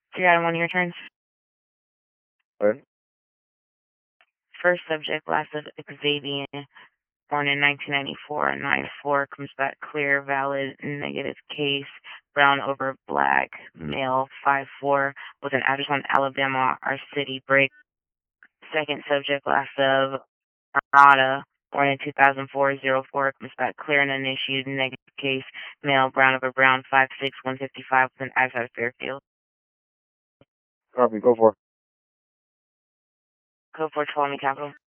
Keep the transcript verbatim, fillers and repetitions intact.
Three out of one of your turns. What? First subject, last of Xavier, born in nineteen ninety-four, nine four, comes back clear, valid, negative case, brown over black, male, five four, with an address on Alabama, our city break. Second subject, last of Armada, born in two thousand four, zero four, comes back clear and unissued, negative case, male, brown over brown, five six, one fifty-five, with an address of Fairfield. Copy, go for it. Code four twelve, Capital.